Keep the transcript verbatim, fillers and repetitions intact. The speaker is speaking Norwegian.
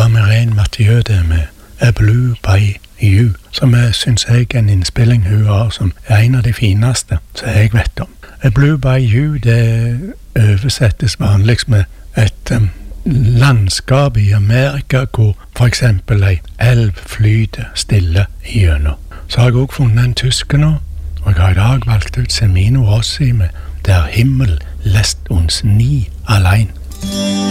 Darmarin Mathieu det med A Blue by You, som jeg synes jeg er en innspilling hun har som er en av de fineste som jeg vet om. A Blue by You det oversettes vanligst med et um, landskap i Amerika hvor for eksempel ei elv flyter stille igjennom. Så har jeg også funnet en tysker nå, og jeg har i dag valgt ut Semino Rossi med Der Himmel lässt uns nie allein.